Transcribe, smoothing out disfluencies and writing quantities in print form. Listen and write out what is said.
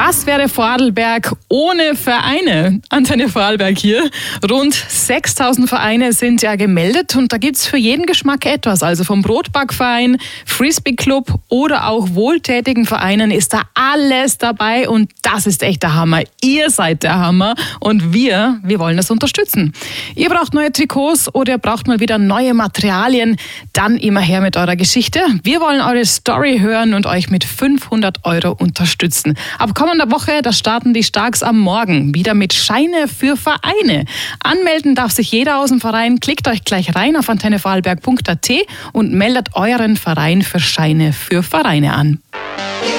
Was wäre Vorarlberg ohne Vereine? Antenne Vorarlberg hier. Rund 6.000 Vereine sind ja gemeldet und da gibt's für jeden Geschmack etwas. Also vom Brotbackverein, Frisbee-Club oder auch wohltätigen Vereinen ist da alles dabei und das ist echt der Hammer. Ihr seid der Hammer und wir wollen das unterstützen. Ihr braucht neue Trikots oder ihr braucht mal wieder neue Materialien, dann immer her mit eurer Geschichte. Wir wollen eure Story hören und euch mit 500 € unterstützen. Ab kommender Woche, da starten die Starks am Morgen wieder mit Scheine für Vereine. Anmelden darf sich jeder aus dem Verein. Klickt euch gleich rein auf antennevorarlberg.at und meldet euren Verein für Scheine für Vereine an.